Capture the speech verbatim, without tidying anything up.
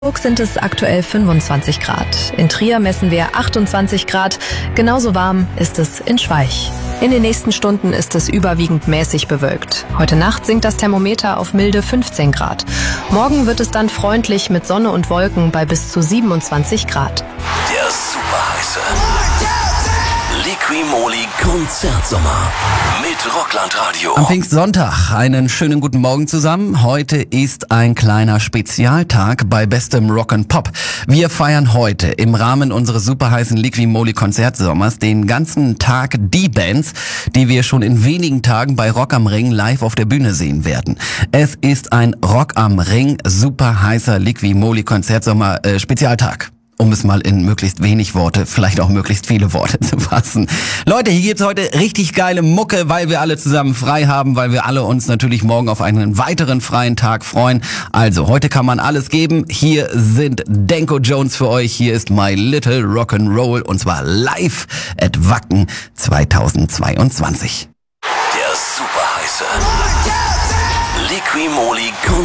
Hamburg sind es aktuell fünfundzwanzig Grad. In Trier messen wir achtundzwanzig Grad. Genauso warm ist es in Schweich. In den nächsten Stunden ist es überwiegend mäßig bewölkt. Heute Nacht sinkt das Thermometer auf milde fünfzehn Grad. Morgen wird es dann freundlich mit Sonne und Wolken bei bis zu siebenundzwanzig Grad. Der superheiße Liqui-Moly Konzertsommer mit Rockland Radio. Am Pfingstsonntag einen schönen guten Morgen zusammen. Heute ist ein kleiner Spezialtag bei bestem Rock'n'Pop. Wir feiern heute im Rahmen unseres superheißen Liqui-Moly Konzertsommers den ganzen Tag die Bands, die wir schon in wenigen Tagen bei Rock am Ring live auf der Bühne sehen werden. Es ist ein Rock am Ring superheißer Liqui-Moly Konzertsommer äh, Spezialtag. Um es mal in möglichst wenig Worte, vielleicht auch möglichst viele Worte zu fassen. Leute, hier gibt's heute richtig geile Mucke, weil wir alle zusammen frei haben, weil wir alle uns natürlich morgen auf einen weiteren freien Tag freuen. Also, heute kann man alles geben. Hier sind Danko Jones für euch. Hier ist My Little Rock'n'Roll und zwar live at Wacken zweitausendzweiundzwanzig. Der superheiße Liqui-Moly